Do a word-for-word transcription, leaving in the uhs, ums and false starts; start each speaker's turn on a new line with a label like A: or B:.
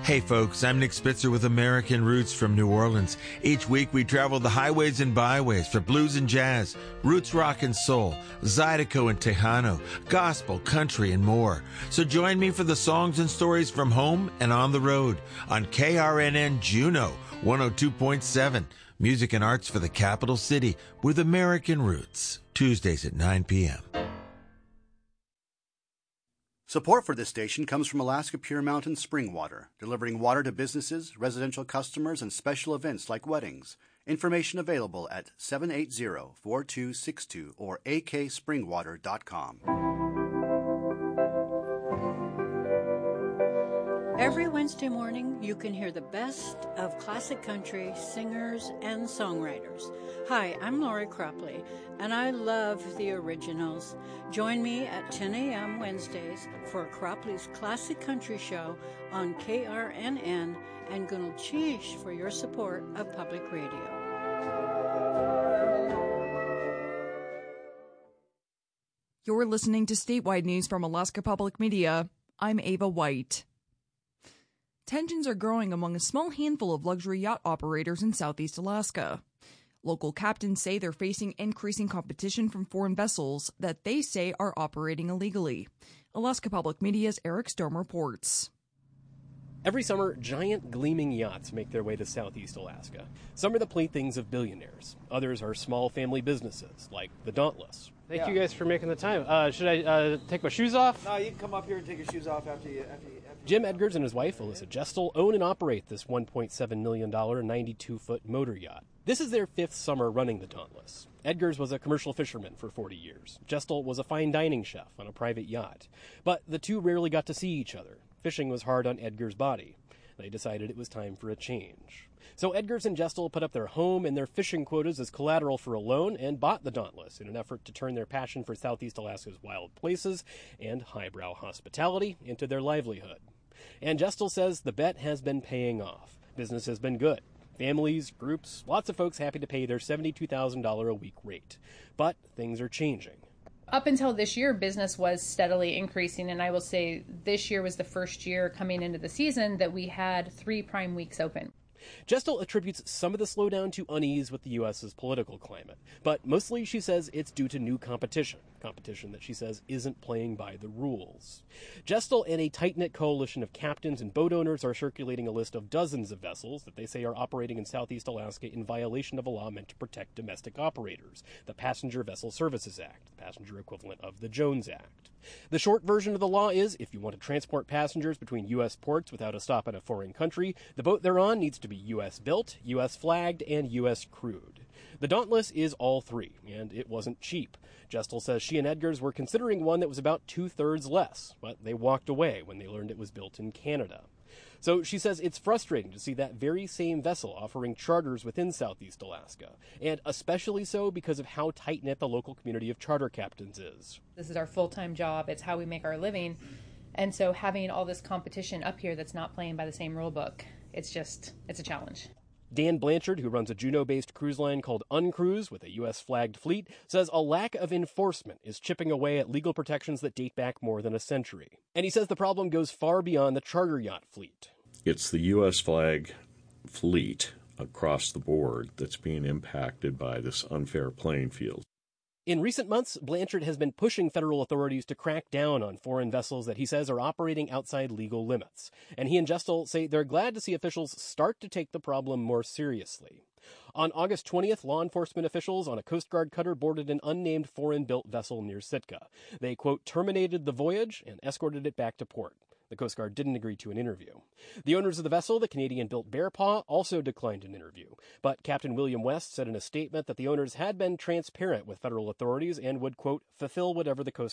A: Hey folks, I'm Nick Spitzer with American Roots from New Orleans. Each week we travel the highways and byways for blues and jazz, roots rock and soul, Zydeco and Tejano, gospel, country, and more. So join me for the songs and stories from home and on the road on K R N N Juneau one oh two point seven. Music and arts for the capital city with American Roots. Tuesdays at nine p.m.
B: Support for this station comes from Alaska Pure Mountain Spring Water, delivering water to businesses, residential customers, and special events like weddings. Information available at seven eight zero, four two six two or a k spring water dot com.
C: Every Wednesday morning, you can hear the best of classic country singers and songwriters. Hi, I'm Lori Cropley, and I love the originals. Join me at ten a.m. Wednesdays for Cropley's Classic Country Show on K R N N, and Gunal Chish for your support of public radio.
D: You're listening to Statewide News from Alaska Public Media. I'm Ava White. Tensions are growing among a small handful of luxury yacht operators in Southeast Alaska. Local captains say they're facing increasing competition from foreign vessels that they say are operating illegally. Alaska Public Media's Eric Storm reports.
E: Every summer, giant gleaming yachts make their way to Southeast Alaska. Some are the playthings of billionaires. Others are small family businesses, like the Dauntless.
F: Thank yeah. you guys for making the time. Uh, should I uh, take my shoes off?
G: No, you can come up here and take your shoes off after you... After you, after
E: Jim Edgars and his wife, Alyssa Gestel, own and operate this one point seven million dollars ninety-two foot motor yacht. This is their fifth summer running the Dauntless. Edgars was a commercial fisherman for forty years. Gestel was a fine dining chef on a private yacht. But the two rarely got to see each other. Fishing was hard on Edgars' body. They decided it was time for a change. So Edgars and Gestel put up their home and their fishing quotas as collateral for a loan and bought the Dauntless in an effort to turn their passion for Southeast Alaska's wild places and highbrow hospitality into their livelihood. And Gestel says the bet has been paying off. Business has been good. Families, groups, lots of folks happy to pay their seventy-two thousand dollars a week rate. But things are changing.
H: Up until this year, business was steadily increasing, and I will say this year was the first year coming into the season that we had three prime weeks open.
E: Gestel attributes some of the slowdown to unease with the U S's political climate, but mostly she says it's due to new competition, competition that she says isn't playing by the rules. Gestel and a tight-knit coalition of captains and boat owners are circulating a list of dozens of vessels that they say are operating in Southeast Alaska in violation of a law meant to protect domestic operators, the Passenger Vessel Services Act, the passenger equivalent of the Jones Act. The short version of the law is, if you want to transport passengers between U S ports without a stop in a foreign country, the boat they're on needs to be U S built, U S flagged, and U S crewed. The Dauntless is all three, and it wasn't cheap. Gestel says she and Edgars were considering one that was about two-thirds less, but they walked away when they learned it was built in Canada. So she says it's frustrating to see that very same vessel offering charters within Southeast Alaska, and especially so because of how tight-knit the local community of charter captains is.
H: This is our full-time job. It's how we make our living. And so having all this competition up here that's not playing by the same rule book, it's just, it's a challenge.
E: Dan Blanchard, who runs a Juneau-based cruise line called Uncruise with a U S-flagged fleet, says a lack of enforcement is chipping away at legal protections that date back more than a century. And he says the problem goes far beyond the charter yacht fleet.
I: It's the U S flag fleet across the board that's being impacted by this unfair playing field.
E: In recent months, Blanchard has been pushing federal authorities to crack down on foreign vessels that he says are operating outside legal limits. And he and Gestel say they're glad to see officials start to take the problem more seriously. On August twentieth, law enforcement officials on a Coast Guard cutter boarded an unnamed foreign-built vessel near Sitka. They, quote, terminated the voyage and escorted it back to port. The Coast Guard didn't agree to an interview. The owners of the vessel, the Canadian-built Bearpaw, also declined an interview. But Captain William West said in a statement that the owners had been transparent with federal authorities and would, quote, fulfill whatever the Coast